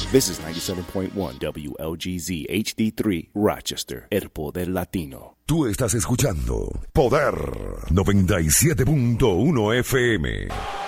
This is 97.1 WLGZ HD3 Rochester, El Poder Latino. Tú estás escuchando Poder 97.1 FM.